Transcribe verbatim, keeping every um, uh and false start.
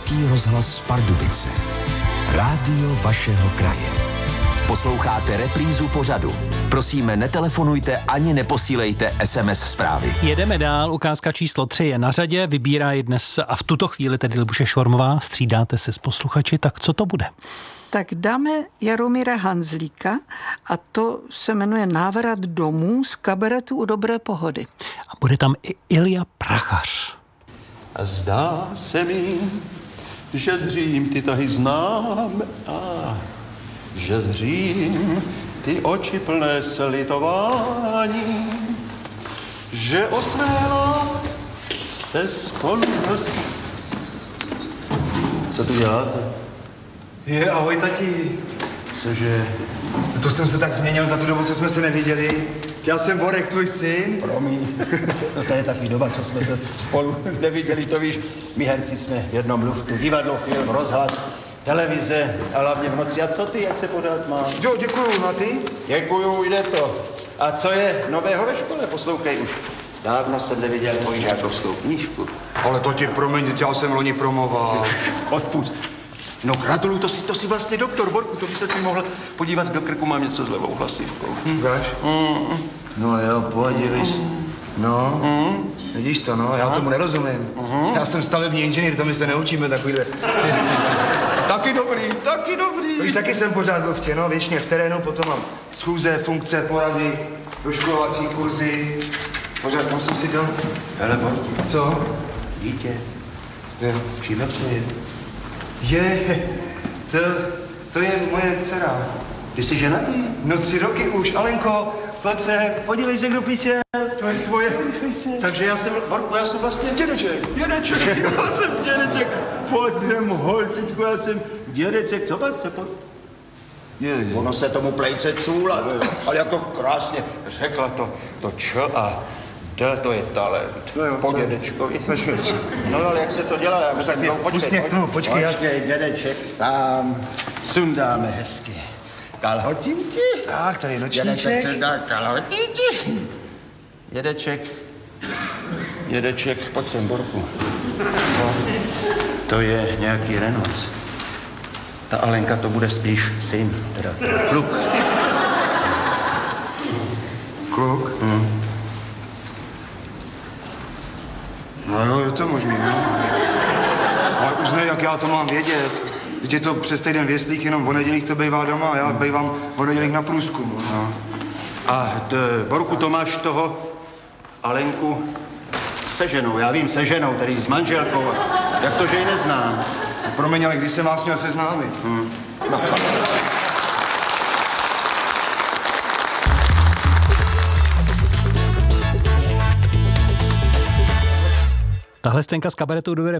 Český rozhlas Pardubice. Rádio vašeho kraje. Posloucháte reprízu pořadu. Prosíme, netelefonujte ani neposílejte es em es zprávy. Jedeme dál, ukázka číslo tři je na řadě, vybírá ji dnes a v tuto chvíli tedy Libuše Švormová, střídáte se s posluchači, tak co to bude? Tak dáme Jaromíra Hanzlíka a to se jmenuje Návrat domů z kabaretu U dobré pohody. A bude tam i Ilja Prachař. A zdá se mi, že zřím ty tahy znám a že zřím ty oči plné slitování, že osméla se spolu. Co tu děláte? Je, ahoj tati. Cože? To jsem se tak změnil za tu dobu, co jsme se neviděli. Já jsem Borek, tvůj syn. Promiň, no to je taky doba, co jsme se spolu neviděli, to víš, my herci jsme v jednom luftu, divadlo, film, rozhlas, televize a hlavně v noci. A co ty, jak se pořád máš? Jo, děkuju, a ty? Děkuju, jde to. A co je nového ve škole? Poslouchej už. Dávno jsem neviděl tvoji žákovskou knížku. Ale to ti promiň, já jsem loni promoval. Odpust. No gratuluju, to si, to si vlastně doktor, Borku, to by se si mohl podívat do krku, mám něco s levou hlasivkou. Hm, Víš? Mm. No jo, podívej se. No, mm. vidíš to, no, já tomu nerozumím. Mm. Já jsem stavební inženýr, to my se neučíme takovýhle věci. Taky dobrý, taky dobrý. Víš, taky jsem pořád byl v tě, no, věčně v terénu, potom mám schůze, funkce, porady, doškolovací kurzy. Pořád, tam jsem si dal. Hele, Borku. Co? Dítě. Jo. Čím to je? Je, to, to je moje dcera. Ty jsi ženatý? No tři roky už, Alenko, pojď se, podívej se, kdo píše. To je tvoje, podívej se. Takže já jsem, Borku, já jsem vlastně dědeček. Dědeček, já jsem dědeček. Pojď sem, holčičku, já jsem dědeček, co pak se pojď? Je, je. Ono se tomu plejce cůlat, ale jak to krásně řekla to, to č a d, to je talent. No jo, po to- dědečkovi. No ale jak se to dělá? Já musím, tak mě no, počkej, pustně k tomu, počkej, já- Počkej, dědeček sám. Sundáme hezky kalhotinky. Tak, tady je Dědeček nočníček. sundá kalhotinky. Dědeček, dědeček, pojď sem, Borku. Co? To je nějaký Renault. Ta Alenka to bude spíš syn, teda kluk. Kluk? Hm. No jo, je to možný, no. Ale uznej, jak já to mám vědět. Vždyť je to přes týden v jeslích, jenom o nedělích to bývá doma a já bývám o nedělích na průzkumu. No. A t, Borku, to máš toho Alenku se ženou, já vím, se ženou, tedy s manželkou. Jak to, že ji neznám? Promiň, ale když jsem vás měl seznámit? Hm. No. Tahle scénka z kabaretu U dobré